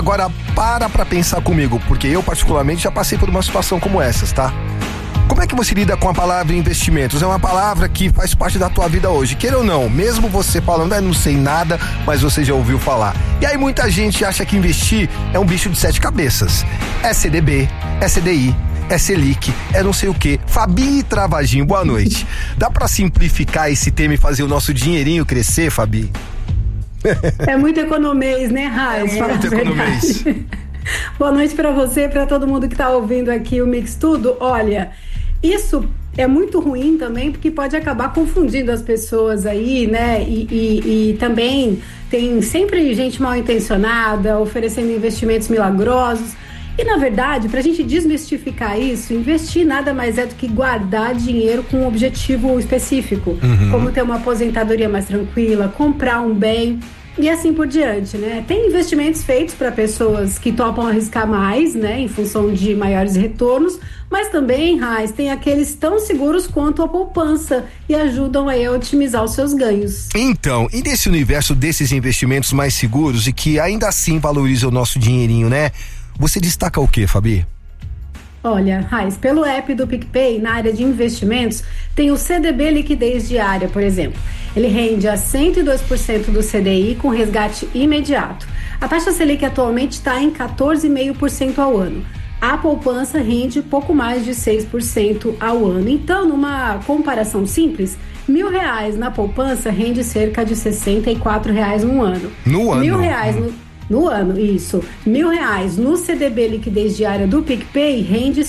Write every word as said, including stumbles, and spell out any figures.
Agora, para pra pensar comigo, porque eu particularmente já passei por uma situação como essas, tá? Como é que você lida com a palavra investimentos? É uma palavra que faz parte da tua vida hoje, queira ou não, mesmo você falando, ah, não sei nada, mas você já ouviu falar. E aí muita gente acha que investir é um bicho de sete cabeças. É C D B, é C D I, é Selic, é não sei o que. Fabi Travagin, boa noite. Dá pra simplificar esse tema e fazer o nosso dinheirinho crescer, Fabi? É muito economês, né, Raiz? É muito economês. Boa noite pra você, pra todo mundo que tá ouvindo aqui o Mix Tudo. Olha, isso é muito ruim também, porque pode acabar confundindo as pessoas aí, né? E, e, e também tem sempre gente mal intencionada oferecendo investimentos milagrosos. E, na verdade, para a gente desmistificar isso, investir nada mais é do que guardar dinheiro com um objetivo específico, uhum. como ter uma aposentadoria mais tranquila, comprar um bem e assim por diante, né? Tem investimentos feitos para pessoas que topam arriscar mais, né, em função de maiores retornos, mas também, Raiz, tem aqueles tão seguros quanto a poupança e ajudam aí a otimizar os seus ganhos. Então, e nesse universo desses investimentos mais seguros e que ainda assim valorizam o nosso dinheirinho, né? Você destaca o que, Fabi? Olha, Raiz, pelo app do PicPay, na área de investimentos, tem o C D B Liquidez Diária, por exemplo. Ele rende a cento e dois por cento do C D I com resgate imediato. A taxa Selic atualmente está em quatorze vírgula cinco por cento ao ano. A poupança rende pouco mais de seis por cento ao ano. Então, numa comparação simples, mil reais na poupança rende cerca de sessenta e quatro reais no ano. No ano? Mil reais no... No ano, isso. Mil reais no C D B Liquidez Diária do PicPay rende